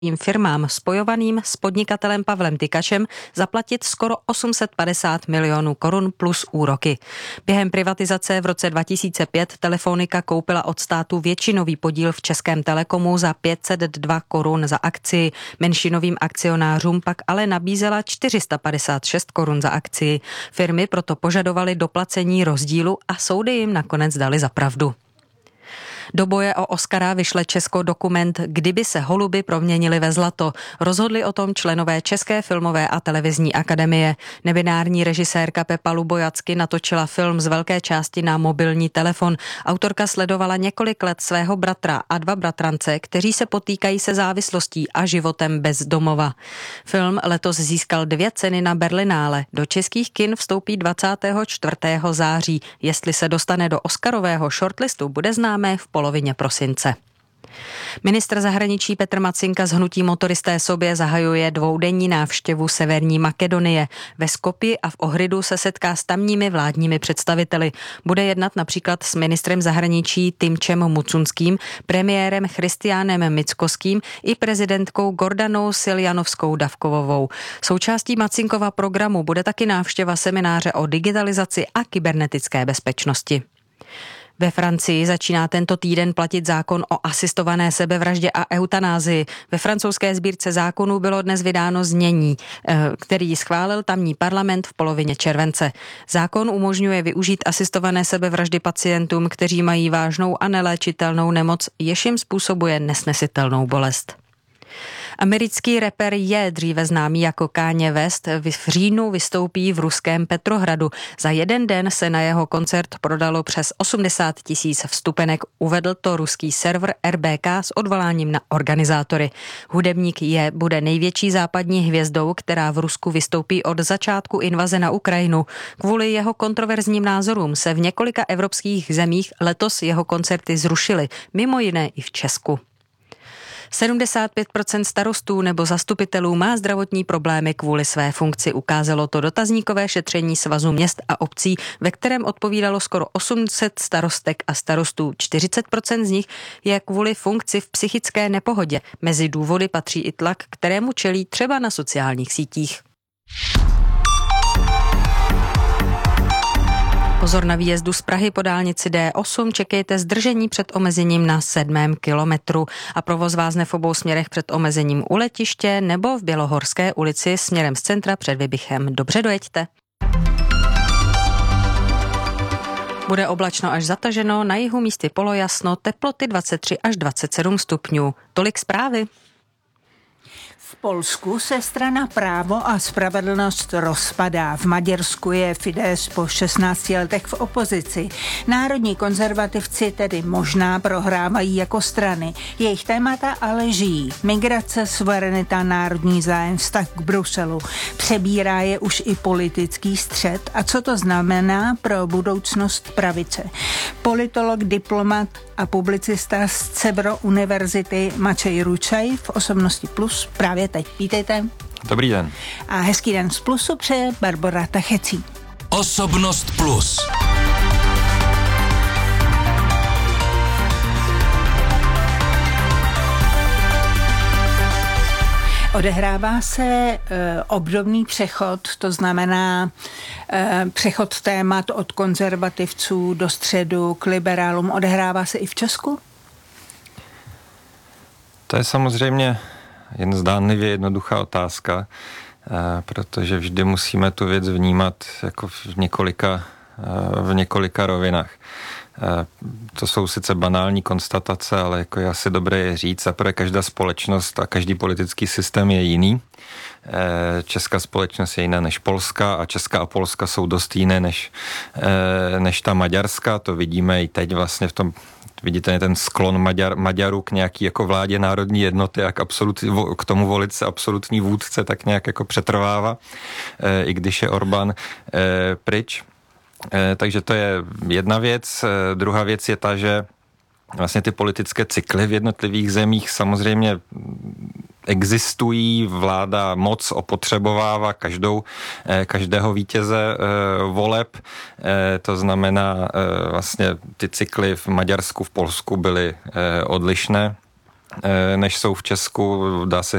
firmám spojovaným s podnikatelem Pavlem Tykačem zaplatit skoro 850 milionů korun plus úroky. Během privatizace v roce 2005 Telefonika koupila od státu většinový podíl v Českém Telekomu za 502 korun za akcii. Menšinovým akcionářům pak ale nabízela 456 korun za akcii. Firmy proto požadovaly doplacení rozdílu a soudy jim nakonec dali za pravdu. Do boje o Oscara vyšle Česko dokument Kdyby se holuby proměnily ve zlato. Rozhodli o tom členové České filmové a televizní akademie. Nebinární režisérka Pepa Lubojacky natočila film z velké části na mobilní telefon. Autorka sledovala několik let svého bratra a dva bratrance, kteří se potýkají se závislostí a životem bez domova. Film letos získal 2 ceny na Berlinále. Do českých kin vstoupí 24. září. Jestli se dostane do Oscarového shortlistu, bude známé v polovině prosince. Ministr zahraničí Petr Macinka z hnutí Motoristé sobě zahajuje 2denní návštěvu Severní Makedonie. Ve Skopji a v Ohridu se setká s tamními vládními představiteli. Bude jednat například s ministrem zahraničí Timčem Mucunským, premiérem Christianem Mickoským i prezidentkou Gordanou Siljanovskou Davkovovou. Součástí Macinkova programu bude taky návštěva semináře o digitalizaci a kybernetické bezpečnosti. Ve Francii začíná tento týden platit zákon o asistované sebevraždě a eutanázii. Ve francouzské sbírce zákonů bylo dnes vydáno znění, který schválil tamní parlament v polovině července. Zákon umožňuje využít asistované sebevraždy pacientům, kteří mají vážnou a neléčitelnou nemoc, jež jim způsobuje nesnesitelnou bolest. Americký rapper je dříve známý jako Kanye West v říjnu vystoupí v ruském Petrohradu. Za jeden den se na jeho koncert prodalo přes 80 000 vstupenek, uvedl to ruský server RBK s odvoláním na organizátory. Hudebník je bude největší západní hvězdou, která v Rusku vystoupí od začátku invaze na Ukrajinu. Kvůli jeho kontroverzním názorům se v několika evropských zemích letos jeho koncerty zrušily, mimo jiné i v Česku. 75% starostů nebo zastupitelů má zdravotní problémy kvůli své funkci. Ukázalo to dotazníkové šetření Svazu měst a obcí, ve kterém odpovídalo skoro 800 starostek a starostů. 40% z nich je kvůli funkci v psychické nepohodě. Mezi důvody patří i tlak, kterému čelí třeba na sociálních sítích. Pozor na výjezdu z Prahy po dálnici D8, čekejte zdržení před omezením na 7. kilometru a provoz vázne v obou směrech před omezením u letiště nebo v Bělohorské ulici směrem z centra před Vybichem. Dobře dojeďte. Bude oblačno až zataženo, na jihu místy polojasno, teploty 23 až 27 stupňů. Tolik zprávy. V Polsku se strana Právo a spravedlnost rozpadá. V Maďarsku je Fidesz po 16 letech v opozici. Národní konzervativci tedy možná prohrávají jako strany. Jejich témata ale žijí. Migrace, suverenita, národní zájem, vztah k Bruselu. Přebírá je už i politický střet. A co to znamená pro budoucnost pravice? Politolog, diplomat a publicista z Cebro univerzity Mačej Ručaj v Osobnosti Plus právě teď. Vítejte. Dobrý den. A hezký den z Plusu přeje Barbora Tachecí. Osobnost Plus. Odehrává se obdobný přechod, to znamená přechod témat od konzervativců do středu k liberálům. Odehrává se i v Česku? To je samozřejmě jen zdánlivě jednoduchá otázka, protože vždy musíme tu věc vnímat jako v několika rovinách. To jsou sice banální konstatace, ale jako je asi dobré je říct. Zaprvé každá společnost a každý politický systém je jiný. Česká společnost je jiná než polská a Česká a Polska jsou dost jiné než ta maďarská. To vidíme i teď vlastně v tom. Vidíte ten sklon Maďarů k nějaký jako vládě národní jednoty a k tomu volit se absolutní vůdce tak nějak jako přetrvává, i když je Orbán pryč. Takže to je jedna věc. Druhá věc je ta, že vlastně ty politické cykly v jednotlivých zemích samozřejmě existují, vláda moc opotřebovává každého vítěze voleb, to znamená vlastně ty cykly v Maďarsku, v Polsku byly odlišné. než jsou v Česku. Dá se